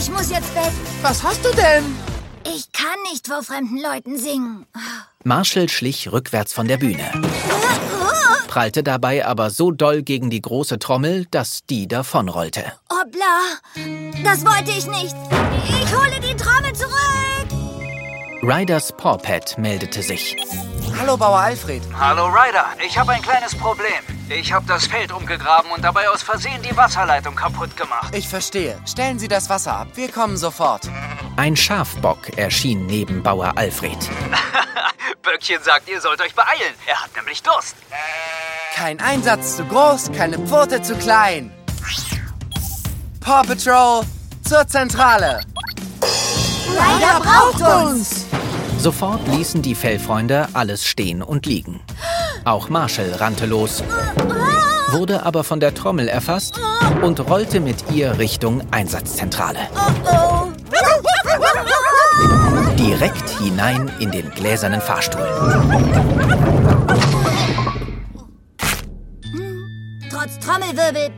Ich muss jetzt weg. Was hast du denn? Ich kann nicht vor fremden Leuten singen. Marshall schlich rückwärts von der Bühne, prallte dabei aber so doll gegen die große Trommel, dass die davonrollte. Hoppla, das wollte ich nicht. Ich hole die Trommel zurück. Ryders Pawpet meldete sich. Hallo, Bauer Alfred. Hallo Ryder, ich habe ein kleines Problem. Ich habe das Feld umgegraben und dabei aus Versehen die Wasserleitung kaputt gemacht. Ich verstehe. Stellen Sie das Wasser ab. Wir kommen sofort. Ein Schafbock erschien neben Bauer Alfred. Böckchen sagt, ihr sollt euch beeilen. Er hat nämlich Durst. Kein Einsatz zu groß, keine Pfote zu klein. Paw Patrol zur Zentrale. Ryder braucht uns. Sofort ließen die Fellfreunde alles stehen und liegen. Auch Marshall rannte los, wurde aber von der Trommel erfasst und rollte mit ihr Richtung Einsatzzentrale. Direkt hinein in den gläsernen Fahrstuhl. Trotz Trommelwirbel